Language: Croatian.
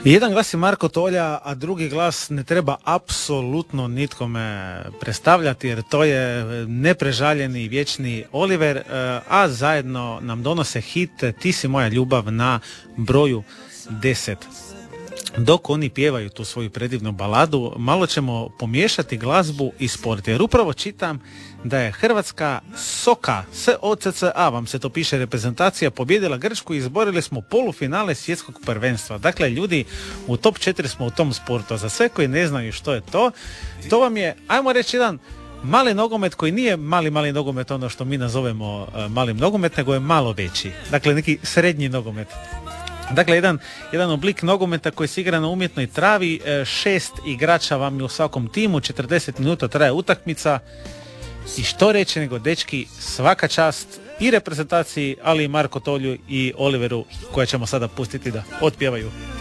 Jedan glas je Marko Tolja, a drugi glas ne treba apsolutno nitkome predstavljati, jer to je neprežaljeni vječni Oliver, a zajedno nam donose hit Ti si moja ljubav na broju 10. Dok oni pjevaju tu svoju predivnu baladu, malo ćemo pomiješati glazbu i sport, jer upravo čitam da je Hrvatska SOCA, SOCCA, vam se to piše, reprezentacija, pobjedila Grčku i izborili smo polufinale svjetskog prvenstva. Dakle, ljudi, u top 4 smo u tom sportu. A za sve koji ne znaju što je to vam je, ajmo reći, jedan mali nogomet koji nije mali nogomet, ono što mi nazovemo malim nogomet, nego je malo veći. Dakle, neki srednji nogomet. Dakle, jedan oblik nogometa koji se igra na umjetnoj travi, 6 igrača vam je u svakom timu, 40 minuta traje utakmica i što reći nego, dečki, svaka čast i reprezentaciji, ali i Marko Tolju i Oliveru, koje ćemo sada pustiti da otpjevaju.